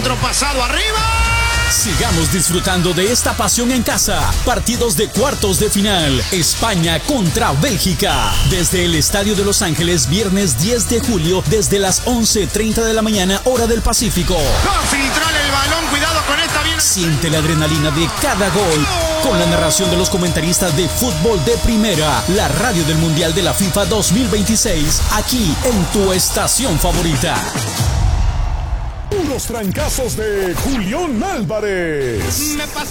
centro pasado arriba. Sigamos disfrutando de esta pasión en casa. Partidos de cuartos de final. España contra Bélgica. Desde el Estadio de Los Ángeles, viernes 10 de julio, desde las 11:30 de la mañana, hora del Pacífico. Va a filtrar el balón, cuidado con esta bien. Siente la adrenalina de cada gol. Con la narración de los comentaristas de fútbol de primera. La radio del Mundial de la FIFA 2026. Aquí en tu estación favorita. Unos trancazos de Julián Álvarez.